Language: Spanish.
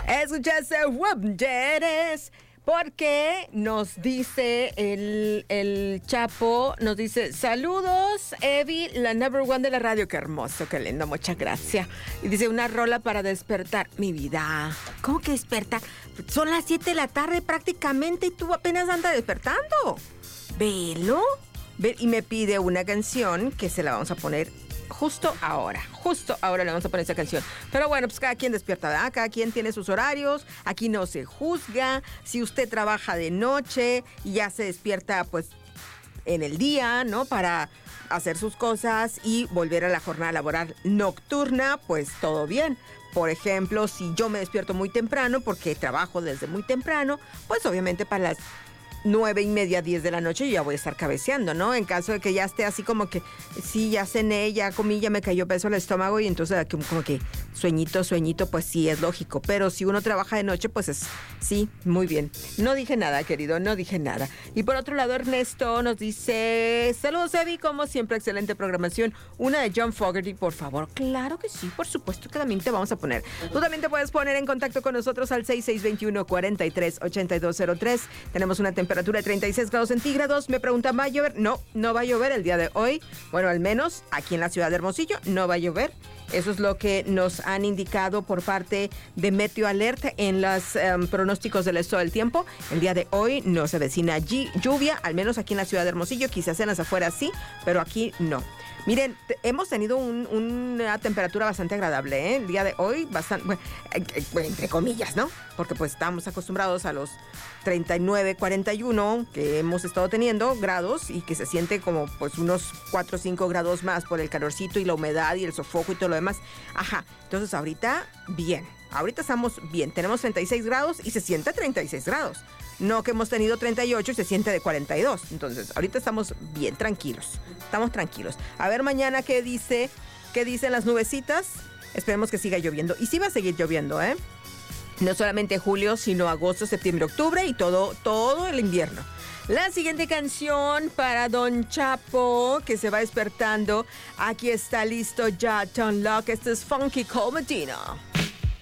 Escuchaste Webjeres. Porque nos dice el Chapo, nos dice, saludos, Evi, la number one de la radio. Qué hermoso, qué lindo, muchas gracias. Y dice, una rola para despertar. Mi vida, ¿cómo que despertar? Son las 7 de la tarde prácticamente y tú apenas andas despertando. Velo. Y me pide una canción que se la vamos a poner justo ahora le vamos a poner esa canción. Pero bueno, pues cada quien despierta, ¿verdad? Cada quien tiene sus horarios, aquí no se juzga. Si usted trabaja de noche y ya se despierta pues en el día, ¿no? Para hacer sus cosas y volver a la jornada laboral nocturna, pues todo bien. Por ejemplo, si yo me despierto muy temprano, porque trabajo desde muy temprano, pues obviamente para las 9:30, 10 de la noche yo ya voy a estar cabeceando, ¿no? En caso de que ya esté así como que, sí, ya cené, ya comí, ya me cayó peso al estómago y entonces como que sueñito, pues sí, es lógico. Pero si uno trabaja de noche, pues es, sí, muy bien. No dije nada, querido, no dije nada. Y por otro lado, Ernesto nos dice, saludos, Evi, como siempre, excelente programación. Una de John Fogerty, por favor. Claro que sí, por supuesto que también te vamos a poner. Tú también te puedes poner en contacto con nosotros al 6621-438203. Tenemos una temperatura de 36 grados centígrados. Me preguntan, ¿va a llover? No, no va a llover el día de hoy. Bueno, al menos aquí en la ciudad de Hermosillo no va a llover. Eso es lo que nos han indicado por parte de Meteo Alert en los pronósticos del estado del tiempo. El día de hoy no se avecina lluvia, al menos aquí en la ciudad de Hermosillo. Quizás en las afueras sí, pero aquí no. Miren, hemos tenido una temperatura bastante agradable, ¿eh? El día de hoy, bastante, bueno, entre comillas, ¿no? Porque pues estamos acostumbrados a los 39, 41 que hemos estado teniendo grados y que se siente como pues unos 4 o 5 grados más por el calorcito y la humedad y el sofoco y todo lo demás. Ajá, entonces ahorita bien, ahorita estamos bien, tenemos 36 grados y se siente 36 grados. No que hemos tenido 38 y se siente de 42. Entonces, ahorita estamos bien, tranquilos. Estamos tranquilos. A ver mañana qué dicen las nubecitas. Esperemos que siga lloviendo. Y sí va a seguir lloviendo, ¿eh? No solamente julio, sino agosto, septiembre, octubre y todo el invierno. La siguiente canción para Don Chapo, que se va despertando. Aquí está listo ya John Locke. Esto es Funky Cold Medina.